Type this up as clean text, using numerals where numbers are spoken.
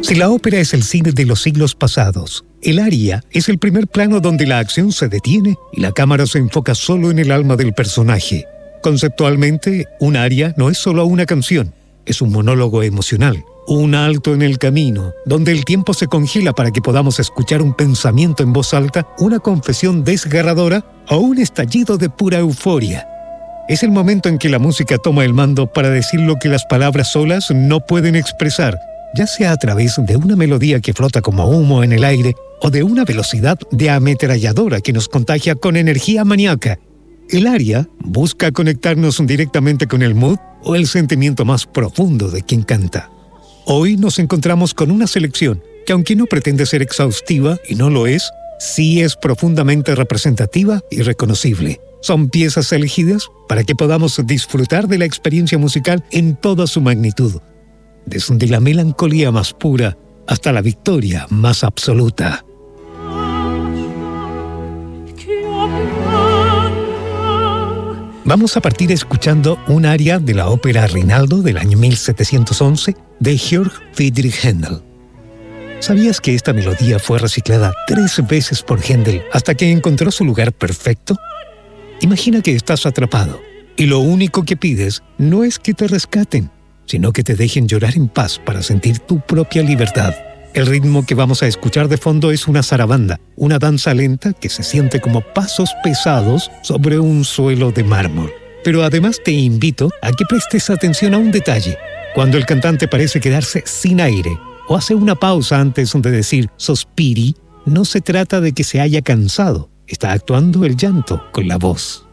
Si la ópera es el cine de los siglos pasados, el aria es el primer plano donde la acción se detiene y la cámara se enfoca solo en el alma del personaje. Conceptualmente, un aria no es solo una canción, es un monólogo emocional, un alto en el camino, donde el tiempo se congela para que podamos escuchar un pensamiento en voz alta, una confesión desgarradora o un estallido de pura euforia. Es el momento en que la música toma el mando para decir lo que las palabras solas no pueden expresar, ya sea a través de una melodía que flota como humo en el aire o de una velocidad de ametralladora que nos contagia con energía maníaca. El aria busca conectarnos directamente con el mood o el sentimiento más profundo de quien canta. Hoy nos encontramos con una selección que, aunque no pretende ser exhaustiva y no lo es, sí es profundamente representativa y reconocible. Son piezas elegidas para que podamos disfrutar de la experiencia musical en toda su magnitud, desde la melancolía más pura hasta la victoria más absoluta. Vamos a partir escuchando un aria de la ópera Rinaldo del año 1711 de Georg Friedrich Händel. ¿Sabías que esta melodía fue reciclada 3 veces por Händel hasta que encontró su lugar perfecto? Imagina que estás atrapado y lo único que pides no es que te rescaten, sino que te dejen llorar en paz para sentir tu propia libertad. El ritmo que vamos a escuchar de fondo es una zarabanda, una danza lenta que se siente como pasos pesados sobre un suelo de mármol. Pero además te invito a que prestes atención a un detalle. Cuando el cantante parece quedarse sin aire o hace una pausa antes de decir sospiri, no se trata de que se haya cansado, está actuando el llanto con la voz.